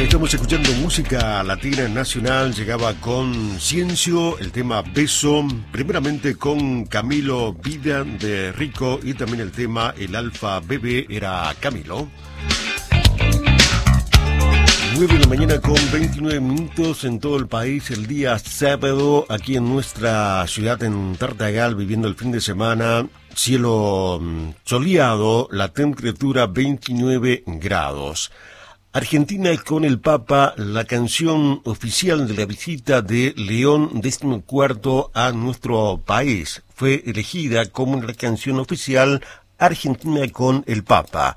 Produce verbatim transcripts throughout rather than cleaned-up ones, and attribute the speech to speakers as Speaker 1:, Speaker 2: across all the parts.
Speaker 1: Estamos escuchando música latina nacional. Llegaba con Ciencio, el tema Beso, primeramente con Camilo Vida de Rico, y también el tema El Alfa Bebé era Camilo. nueve de la mañana con veintinueve minutos en todo el país, el día sábado, aquí en nuestra ciudad, en Tartagal, viviendo el fin de semana. Cielo soleado, la temperatura veintinueve grados. Argentina con el Papa, la canción oficial de la visita de León decimocuarto a nuestro país. Fue elegida como la canción oficial Argentina con el Papa.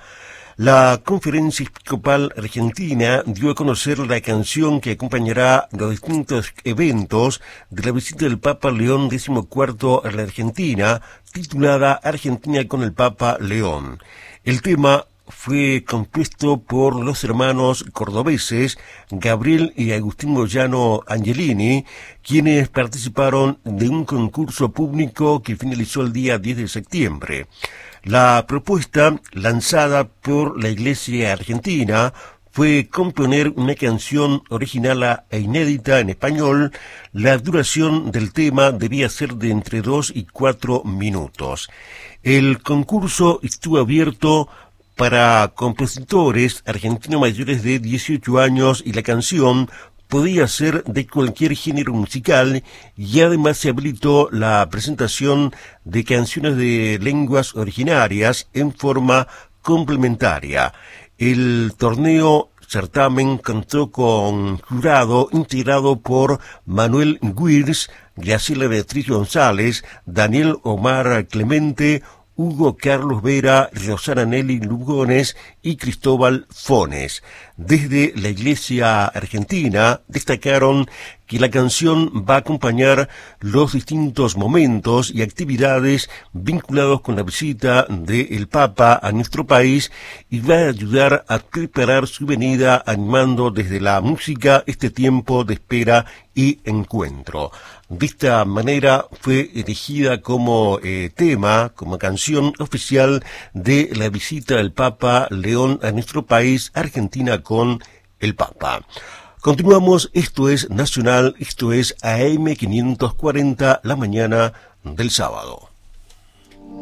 Speaker 1: La Conferencia Episcopal Argentina dio a conocer la canción que acompañará los distintos eventos de la visita del Papa León decimocuarto a la Argentina, titulada Argentina con el Papa León. El tema fue compuesto por los hermanos cordobeses Gabriel y Agustín Moyano Angelini, quienes participaron de un concurso público que finalizó el día diez de septiembre. La propuesta, lanzada por la Iglesia Argentina, fue componer una canción original e inédita en español. La duración del tema debía ser de entre dos y cuatro minutos. El concurso estuvo abierto para compositores argentinos mayores de dieciocho años y la canción podía ser de cualquier género musical, y además se habilitó la presentación de canciones de lenguas originarias en forma complementaria. El torneo certamen contó con jurado integrado por Manuel Guirs, Graciela Beatriz González, Daniel Omar Clemente, Hugo Carlos Vera, Rosana Nelly Lugones y Cristóbal Fones. Desde la Iglesia Argentina destacaron que la canción va a acompañar los distintos momentos y actividades vinculados con la visita del Papa a nuestro país y va a ayudar a preparar su venida, animando desde la música este tiempo de espera y encuentro. De esta manera fue elegida como eh, tema, como canción oficial de la visita del Papa León a nuestro país, Argentina con el Papa. Continuamos, esto es Nacional, esto es A M quinientos cuarenta, la mañana del sábado.